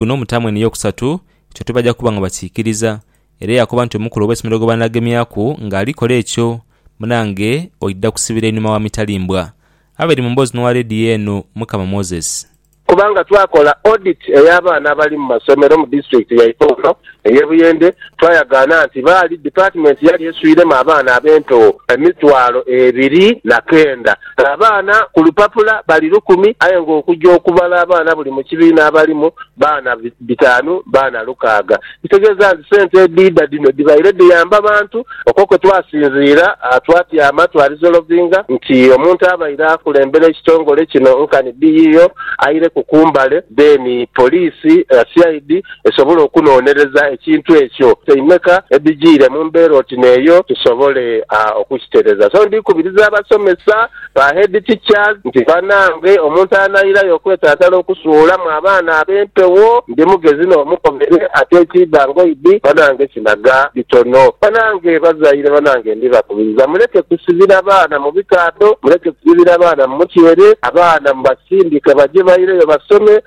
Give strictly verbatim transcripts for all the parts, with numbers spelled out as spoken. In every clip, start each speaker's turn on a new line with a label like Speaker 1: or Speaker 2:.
Speaker 1: guno mutamwe niyo kusatu ekyo tubajja kuba nga bakiikiriza era yakuba nti omukulu w'essomero gwe banagemyako ng'alikola ekyo munange oyidda kusibira ennyuma wa mitalimbwa. Aberi mu mboozi n'owa rediyo eno Mukama Moses.
Speaker 2: Kubanga twakola audit ey'abaana abali mu masomero mu district ya Itono ey'Ebuyende twayagana nti baali department yali eswiremu abaana ab'empewo emitwalo ebiri na kenda. Abaana ku lupapula bali lukumi aye ng'okujja okubala abaana buli mu kibiina abalimu baana bitaano baana lukaaga. Kitegeeza nti ssente eddiida dino dibaire diyamba abantu okwo kwe twasinziira twatyama twalizolovinga nti omuntu abaire akulembera ekitongole kino nkani diyiyo ayire kukumbale then poliisi uh, C I D esobola okunoonyereza ekintu ekyo teimeka ebigiire mu mbeera oti neeyo tusobole uh, okukitereeza. So ndikubiriza abasomesa ba head teachers nti banange omuntu anayirayo okwetantala okusuulamu abaana ab'empewo ndi mugezi n'omukomere ate ekibango idi banange kinaga bitono. Banange bazaire banange ndibakubiriza muleke kusibira abaana mu bikaado, muleke kusibira abaana mu mutyere, abaana mu basindike bajje bayireyo basome.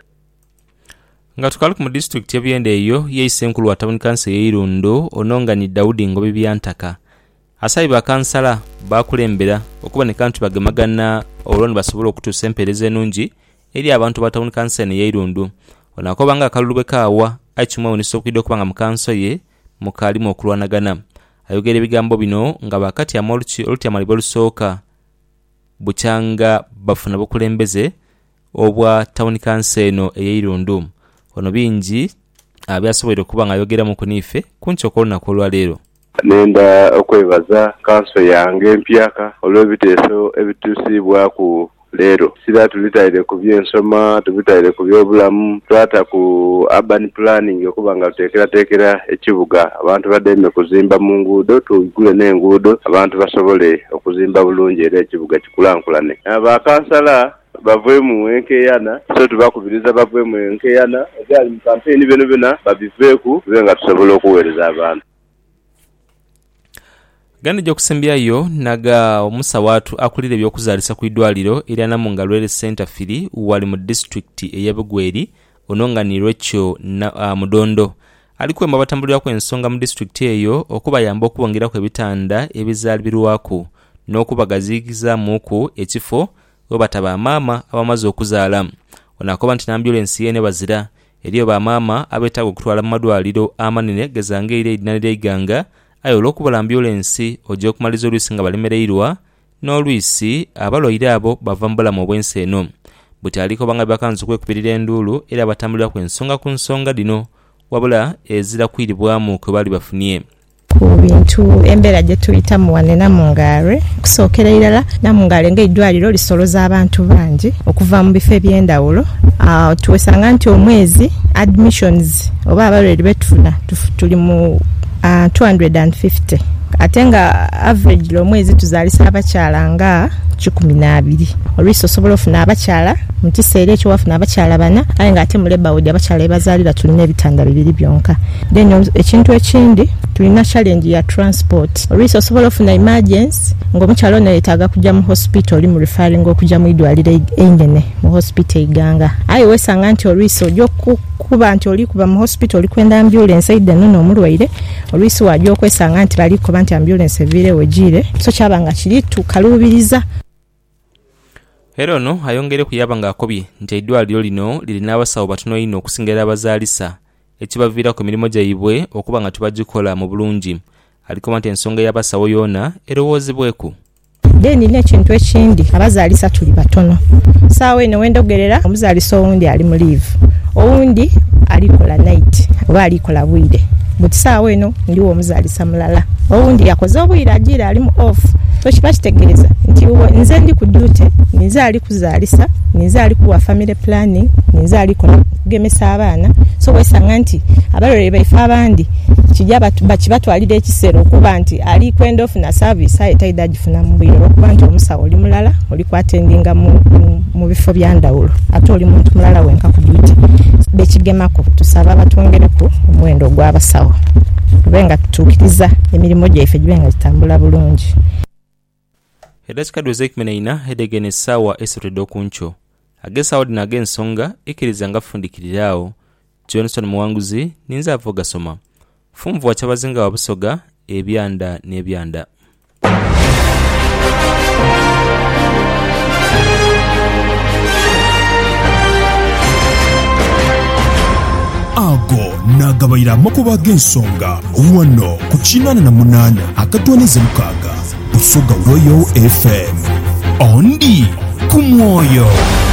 Speaker 1: Nga tukali mu district y'Ebuyende eyo yeyise enkulu wa town council y'Irundo ononga ni Daudi Ngobe byantaka. Asaiba kansala bakulembera okuboneka nti bagemagana olwoni basobola okutuusa empeereza ennungi eri abantu ba town council y'Irundo. Onakobanga akalulu kaawa aikimwe oniso okidde okubanga mu council ye mukalimu okulwanagana. Ayogera ebigambo bino nga bakati amoluki oluti amalibo lusooka bukyanga bafuna bukulembeze obwa town council eno ey'Irundo. Ono bingi abyasobola okuba nga ayogera mu kunife kuncho kolona kolwa leero.
Speaker 3: Nenda okwebaza council yange empyaka olw'ebiteeso ebituusibwa ku leero. Sira tulitaire ku byensoma, tulitaire ku byobulamu, twata ku urban planning okuba nga tuteekerateekera ekibuga abantu bademe kuzimba mu nguudo, tugule n'enguudo abantu basobole okuzimba bulungi era ekibuga kikulankulane. Abakansala bavwe mu enkeyana so tubakubiriza bavwe mu enkeyana egali mu campaign bino bina babiveeku benga tusobola okuweereza abantu.
Speaker 1: Gandi gyokusembyayo naga omusa watu akulira ebyokuzaalisa ku idwaliro erya Namungalwere Center Fili wali mu district ey'Ebugweri ononganirwa ekyo na uh, Mudondo alikwemba batambulira ku ensonga mu district eyo okubayamba okubongerako ku ebitanda ebizaalibirwako n'okubagazigiza muku ekifo obataba mama abamaze okuzaala. Onakoba nti ambulance yene bazira eriyo ba mama abetago kutwala mu madwaliro amanene gezangeire idinalire iganga ayo lokubala ambulance oje okumaliza olwisi nga balemereirwa n'olwisi abaloire abo bavambula mu bwense eno. Butaliko banga bakanzu kwekubirira endulu era batambulira ku ensonga ku nsonga dino wabula ezira kwiribwamu kwe bali bafunye.
Speaker 4: Ku bintu embera gye tuyita mu wane Namungalwe kusookera irala Namungalwe ng'eddwaliro lisoloza abantu bangi okuva mu bifo eby'endawulo. Uh, tuwesanga nti omwezi admissions oba abalwaire betufuna tuli mu uh, two hundred fifty ate nga average l'omwezi tuzaalisa abakyala nga kikumi n'abiri. Olwisi osobola ofuna abakyala mu kiseera ekyo wafuna abakyala bana aye nga ate mu Labour Ward abakyala ebazaalira tulina ebitanda bibiri byonka. Then ekintu ekindi tulina challenge ya transport. Olwisi osobola ofuna emergency ng'omukyala ono yeetaaga kujja mu hospital oli mu referring okujja mu idwaliro ennyene mu hospital iganga. Aye wesanga nti olwisi ojja kuba nti oli kuba mu hospital oli kwenda ambulance aidde nno omulwaire olwisi wajja okwesanga nti bali kuba nti ambulance evire wejire so kyabanga kiri tukalubiriza.
Speaker 1: Hero no ayongere kuyaba nga akobye nti eddwaliro lino lirina abasawo batono ino okusingira abazaalisa ekibavira ku mirimo gyabwe okuba nga tubagikola mu bulungi. Aliko nti ensonga y'abasawo yona erowoozebweku.
Speaker 4: Deni n'ekintu ekindi abazaalisa tuli batono. Saawa eno wendogerera omuzaalisa owundi ali mu leave, owundi alikola night oba alikola bwire. Buti saawa eno ndiwo omuzaalisa mulala, owundi yakoze obwire agira ali mu off. So kiba kitegeeza nti nze ndi ku duty, nze ali kuzaalisa, nze ali kuwa family planning, nze ali kugemesa abaana. So wesanga nti abalwaire baife abandi kijja bakibatwalira ekiseera okuba nti ali kwenda ofuna service aye taida gifuna mu bwire okuba nti omusawo oli mulala oli kwatendinga mu, mu, mu bifo bya ndawulo ate oli muntu mulala wenka ku duty. Bekigemako tusaba batwongereko omuwendo gw'abasawo tubenga tutuukiriza emirimu gyaife gibenga gitambula bulungi.
Speaker 1: Edakikadwe zekmeneina hedegene sawa esotedde okuncho agesa odi nage ensonga ikiriza nga fundikirirawo Johnson Muwanguzi ninza avuga soma Fumvu wa Kyabazinga wa Busoga ebyanda n'ebyanda.
Speaker 5: Ago nagabayira makuba g'ensonga wano ku kinana na munana akatwanize mukaga Busoga Royal F M ondi ku mwoyo.